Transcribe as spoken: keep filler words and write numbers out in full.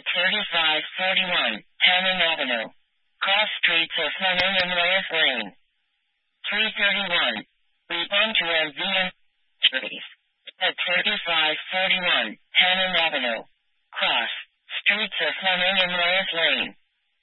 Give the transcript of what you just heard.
thirty-five forty-one, Hannon Avenue. Cross streets of Hannon and Reyes Lane. three thirty-one. Rebound to M V M Street. At thirty-five forty-one, Hannon Avenue. Cross streets of Hannon and Reyes Lane.